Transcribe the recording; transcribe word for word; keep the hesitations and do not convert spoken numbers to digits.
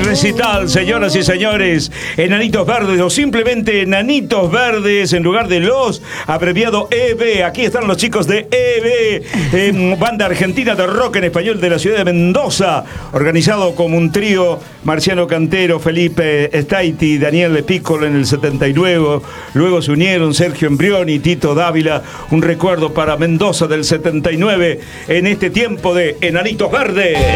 recital, señoras y señores. Enanitos Verdes o simplemente Enanitos Verdes en lugar de los, abreviado E B. Aquí están los chicos de E B, eh, banda argentina de rock en español de la ciudad de Mendoza, organizado como un trío: Marciano Cantero, Felipe Staiti, Daniel de Piccolo en el setenta y nueve. Luego se unieron Sergio Embrioni y Tito Dávila. Un recuerdo para Mendoza del setenta y nueve en este tiempo de Enanitos Verdes.